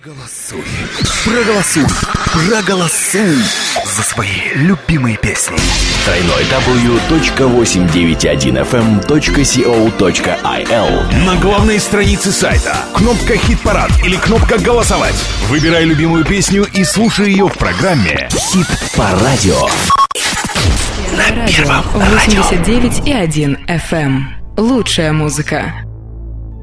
Проголосуй за свои любимые песни. www.891fm.co.il. На главной странице сайта кнопка «Хит-парад» или кнопка «Голосовать». Выбирай любимую песню и слушай ее в программе «Хит по радио». На первом радио 89,1 FM. Лучшая музыка.